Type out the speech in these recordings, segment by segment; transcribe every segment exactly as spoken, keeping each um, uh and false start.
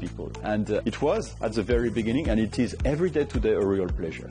people. And uh, it was at the very beginning, and it is every day today a real pleasure.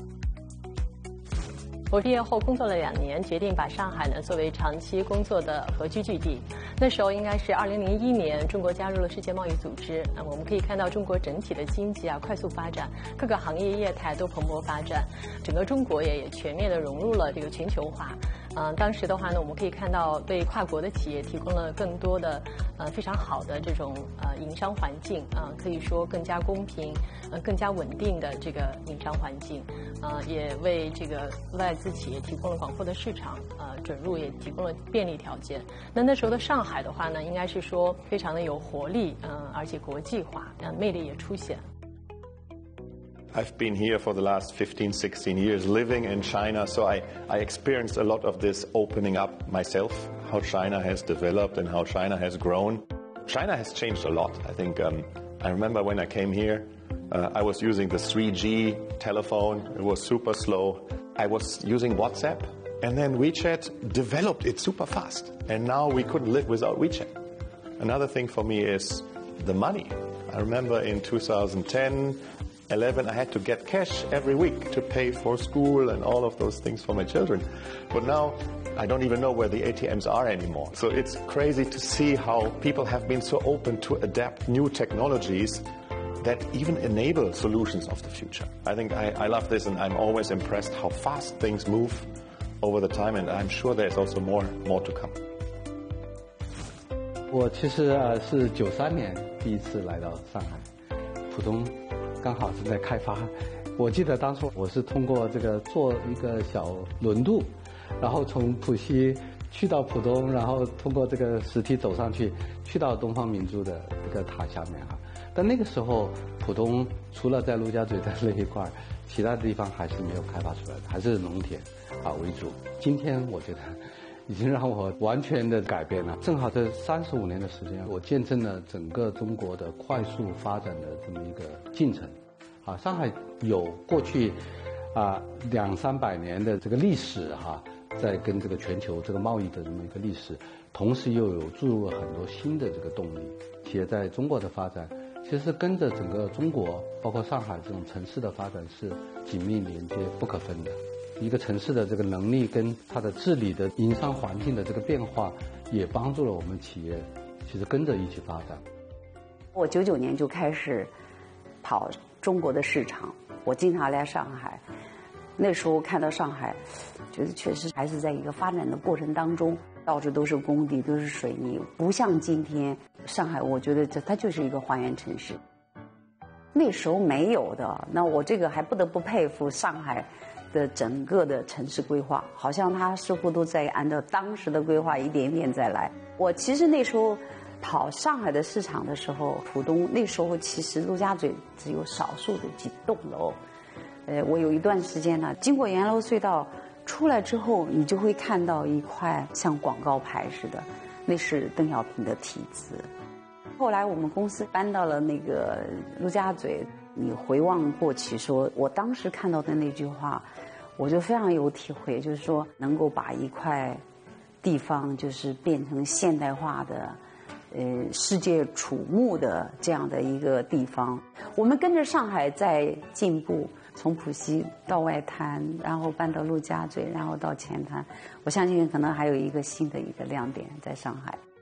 我毕业后工作了两年，决定把上海呢作为长期工作的合居据地。那时候应该是二零零一年，中国加入了世界贸易组织。那我们可以看到中国整体的经济啊快速发展，各个行业业态都蓬勃发展，整个中国也也全面的融入了这个全球化。嗯、呃，当时的话呢，我们可以看到为跨国的企业提供了更多的呃非常好的这种呃营商环境啊、呃，可以说更加公平、呃更加稳定的这个营商环境，呃也为这个外资企业提供了广阔的市场，呃准入也提供了便利条件。那那时候的上海的话呢，应该是说非常的有活力，嗯、呃，而且国际化，呃魅力也出现。 I've been here for the last fifteen, sixteen years living in China, so I, I experienced a lot of this opening up myself, how China has developed and how China has grown. China has changed a lot. I think um, I remember when I came here, uh, I was using the three G telephone. It was super slow. I was using WhatsApp, and then WeChat developed it super fast. And now we couldn't live without WeChat. Another thing for me is the money. I remember in two thousand ten, eleven, I had to get cash every week to pay for school and all of those things for my children. But now I don't even know where the A T Ms are anymore. So it's crazy to see how people have been so open to adapt new technologies that even enable solutions of the future. I think I, I love this, and I'm always impressed how fast things move over the time, and I'm sure there's also more, more to come. 我其实呃是九三年第一次来到上海，浦东刚好正在开发。我记得当初我是通过这个坐一个小轮渡，然后从浦西去到浦东，然后通过这个石梯走上去，去到东方明珠的这个塔下面哈。但那个时候浦东除了在陆家嘴的那一块，其他地方还是没有开发出来的，还是农田啊为主。今天我觉得已经让我完全的改变了。正好这三十五年的时间，我见证了整个中国的快速发展的这么一个进程。啊，上海有过去啊两三百年的这个历史哈、啊，在跟这个全球这个贸易的这么一个历史，同时又有注入了很多新的这个动力。企业在中国的发展，其实跟着整个中国，包括上海这种城市的发展是紧密连接、不可分的。一个城市的这个能力跟它的治理的营商环境的这个变化，也帮助了我们企业其实跟着一起发展。 我九九年就开始跑中国的市场，我经常来上海。那时候看到上海，觉得确实还是在一个发展的过程当中，到处都是工地，都是水泥，不像今天上海，我觉得这它就是一个花园城市。那时候没有的，那我这个还不得不佩服上海的整个的城市规划，好像它似乎都在按照当时的规划一点一点再来。我其实那时候跑上海的市场的时候，浦东那时候其实陆家嘴只有少数的几栋楼。呃，我有一段时间呢，经过沿楼隧道出来之后，你就会看到一块像广告牌似的，那是邓小平的题字。后来我们公司搬到了那个陆家嘴，你回望过去说，我当时看到的那句话，我就非常有体会，就是说能够把一块地方就是变成现代化的呃世界瞩目的这样的一个地方。我们跟着上海在进步，从浦西到外滩，然后搬到陆家嘴，然后到前滩，我相信可能还有一个新的一个亮点在上海。